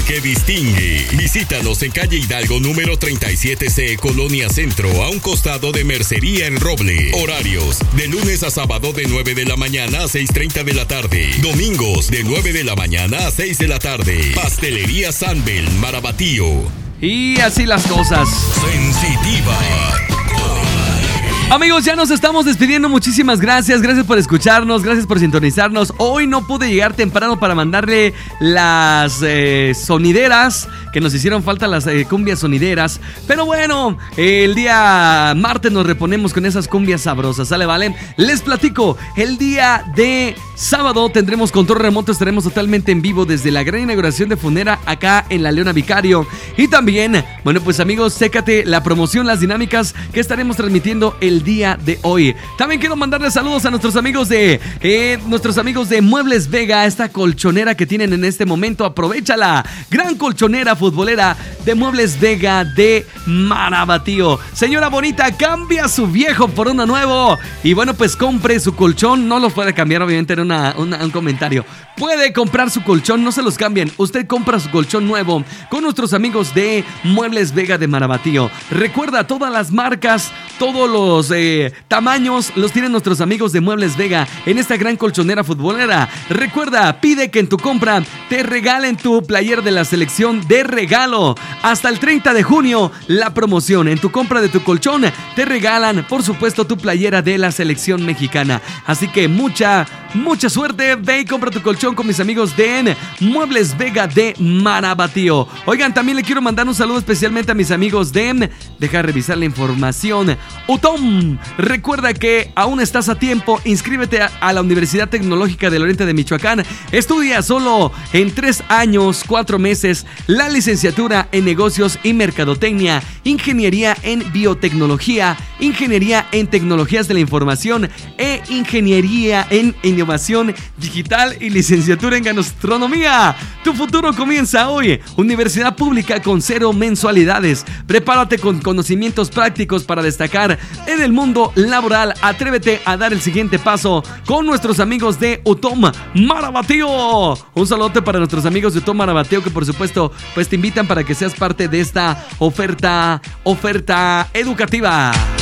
que distingue. Visítanos en calle Hidalgo número 37C, Colonia Centro, a un costado de Mercería en Roble. Horarios: de lunes a sábado de 9 de la mañana a 6:30 de la tarde. Domingos de 9 de la mañana a 6 de la tarde. Pastelería Sanbel, Marabatío. Y así las cosas. Sensitiva. Amigos, ya nos estamos despidiendo. Muchísimas gracias. Gracias por escucharnos. Gracias por sintonizarnos. Hoy no pude llegar temprano para mandarle las sonideras que nos hicieron falta, las cumbias sonideras. Pero bueno, el día martes nos reponemos con esas cumbias sabrosas. ¿Sale, vale? Les platico. El día de sábado tendremos control remoto. Estaremos totalmente en vivo desde la gran inauguración de Funera acá en La Leona Vicario. Y también, bueno, pues amigos, chécate la promoción, las dinámicas que estaremos transmitiendo el día de hoy. También quiero mandarles saludos a nuestros amigos de Muebles Vega, esta colchonera que tienen en este momento. Aprovechala, gran colchonera futbolera de Muebles Vega de Marabatío. Señora bonita, cambia su viejo por uno nuevo. Y bueno, pues compre su colchón. No los puede cambiar, obviamente, en un comentario. Puede comprar su colchón, no se los cambien. Usted compra su colchón nuevo con nuestros amigos de Muebles Vega de Marabatío. Recuerda, todas las marcas, todos los tamaños los tienen nuestros amigos de Muebles Vega en esta gran colchonera futbolera. Recuerda, pide que en tu compra te regalen tu playera de la selección de regalo. Hasta el 30 de junio, la promoción. En tu compra de tu colchón te regalan, por supuesto, tu playera de la selección mexicana. Así que mucha suerte. Ve y compra tu colchón con mis amigos de Muebles Vega de Marabatío. Oigan, también le quiero mandar un saludo especialmente a mis amigos de... Deja revisar la información. UTOM. Recuerda que aún estás a tiempo. Inscríbete a la Universidad Tecnológica del Oriente de Michoacán. Estudia solo en 3 años, 4 meses la licenciatura en Negocios y Mercadotecnia, Ingeniería en Biotecnología, Ingeniería en Tecnologías de la Información e Ingeniería en Innovación Digital y licenciatura en Gastronomía. Tu futuro comienza hoy. Universidad pública con 0 mensualidades. Prepárate con conocimientos prácticos para destacar en el mundo laboral. Atrévete a dar el siguiente paso con nuestros amigos de UTOM Marabatío. Un saludote para nuestros amigos de UTOM Marabatío, que por supuesto pues te invitan para que seas parte de esta oferta educativa.